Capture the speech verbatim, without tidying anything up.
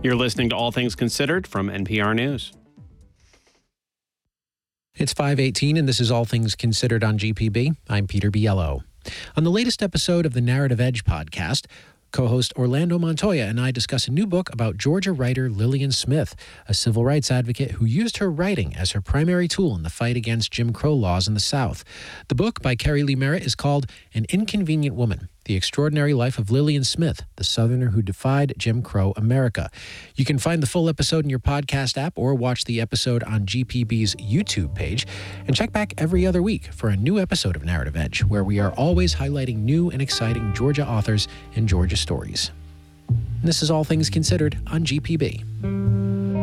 You're listening to All Things Considered from N P R News. It's five eighteen, and this is All Things Considered on G P B. I'm Peter Biello. On the latest episode of the Narrative Edge podcast, co-host Orlando Montoya and I discuss a new book about Georgia writer Lillian Smith, a civil rights advocate who used her writing as her primary tool in the fight against Jim Crow laws in the South. The book by Kerry Lee Merritt is called An Inconvenient Woman: The Extraordinary Life of Lillian Smith, the Southerner Who Defied Jim Crow America. You can find the full episode in your podcast app or watch the episode on G P B's YouTube page. And check back every other week for a new episode of Narrative Edge, where we are always highlighting new and exciting Georgia authors and Georgia stories. And this is All Things Considered on G P B.